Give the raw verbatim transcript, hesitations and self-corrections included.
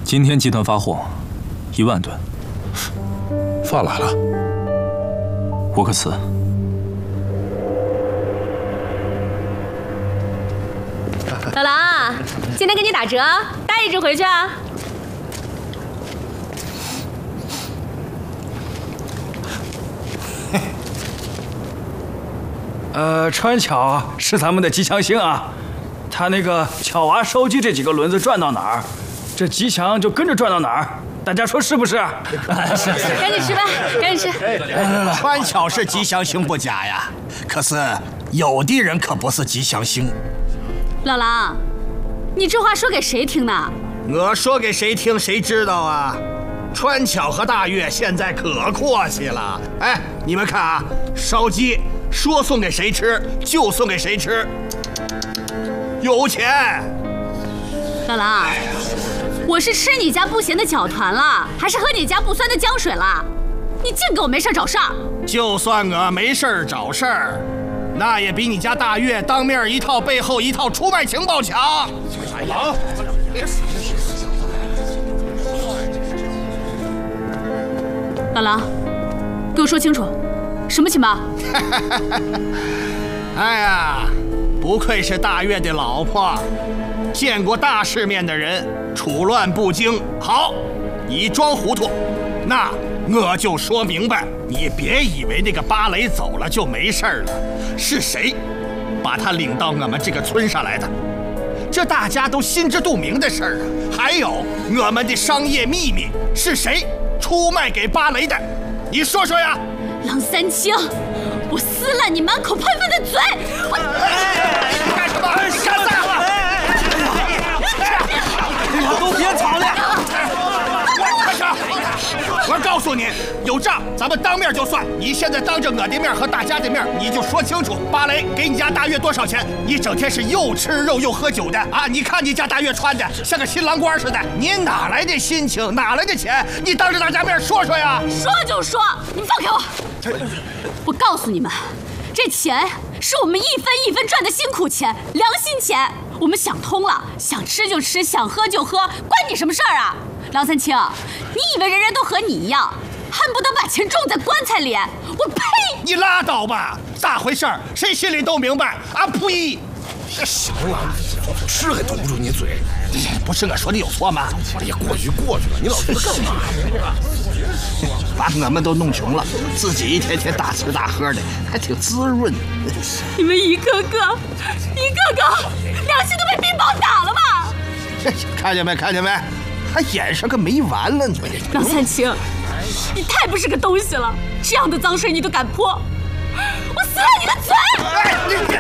今天集团发货一万吨， 发来了， 我可辞。 老狼，今天给你打折，带一只回去啊。 呃，川巧是咱们的吉祥星啊，他那个巧娃收集这几个轮子转到哪儿，这吉祥就跟着转到哪儿。大家说是不是？ 是是。赶紧吃吧，赶紧吃。 来来来，川巧是吉祥星不假呀，可是有的人可不是吉祥星。 老狼，你这话说给谁听呢？ 我说给谁听，谁知道啊？川巧和大月现在可阔气了。哎，你们看啊，烧鸡说送给谁吃就送给谁吃，有钱。 老狼，我是吃你家不咸的饺团了，还是喝你家不酸的浆水了？你净给我没事找事儿。 就算我没事找事儿，那也比你家大月当面一套背后一套出卖情报强。好， 老狼，给我说清楚，什么情报？ 哎呀，不愧是大月的老婆，见过大世面的人，处乱不惊。好，你装糊涂，那我就说明白。你别以为那个芭蕾走了就没事了，是谁把他领到我们这个村上来的？这大家都心知肚明的事儿啊。还有我们的商业秘密是谁出卖给芭蕾的？你说说呀！ 郎三清，我撕烂你满口喷粪的嘴！我…… 哎，你干什么？你干啥了？ 你们都别吵了！ 快上！我告诉你，有账咱们当面就算。你现在当着我的面和大家的面，你就说清楚，芭蕾给你家大月多少钱？你整天是又吃肉又喝酒的啊！你看你家大月穿的像个新郎官似的，你哪来的心情？哪来的钱？你当着大家面说说呀！ 说就说，你放开我！我告诉你们，这钱是我们一分一分赚的辛苦钱，良心钱。我们想通了，想吃就吃，想喝就喝，关你什么事儿啊？郎三清，你以为人人都和你一样，恨不得把钱种在棺材里？我呸！ 你拉倒吧，咋回事？谁心里都明白啊！呸！ 行了，是还堵不住你嘴。 不是我说的有错吗？ 哎呀，过去过去了，你老说他干嘛呀？ 把我们都弄穷了，自己一天天大吃大喝的，还挺滋润。 你们一个个，一个个良心都被冰雹打了吧？ 看见没？看见没？还演上个没完了呢！ 郎三清，你太不是个东西了！这样的脏水你都敢泼，我撕烂你的嘴！ 哎，你